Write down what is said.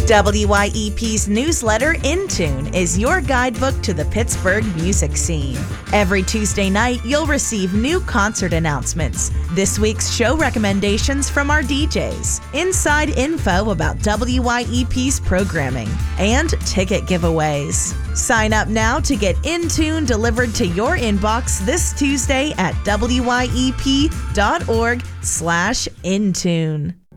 WYEP's newsletter, In Tune, is your guidebook to the Pittsburgh music scene. Every Tuesday night, you'll receive new concert announcements, this week's show recommendations from our DJs, inside info about WYEP's programming, and ticket giveaways. Sign up now to get In Tune delivered to your inbox this Tuesday at wyep.org/intune.